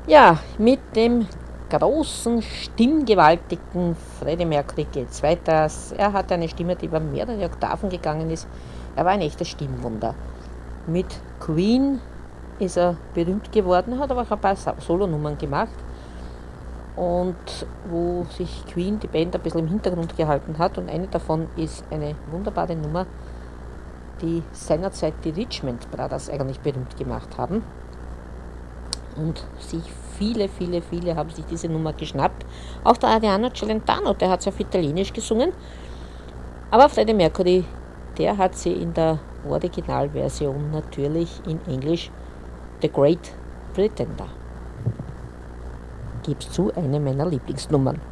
Ja, mit dem großen, stimmgewaltigen Freddie Mercury geht's weiter. Er hat eine Stimme, die über mehrere Oktaven gegangen ist. Er war ein echtes Stimmwunder. Mit Queen ist er berühmt geworden, hat aber auch ein paar Solonummern gemacht. Und wo sich Queen, die Band, ein bisschen im Hintergrund gehalten hat. Und eine davon ist eine wunderbare Nummer, die seinerzeit die Richmond Brothers eigentlich berühmt gemacht haben. Und sich viele haben sich diese Nummer geschnappt. Auch der Adriano Celentano, der hat es auf Italienisch gesungen. Aber Freddie Mercury, der hat sie in der Originalversion natürlich in Englisch The Great Pretender. Gib's zu, eine meiner Lieblingsnummern.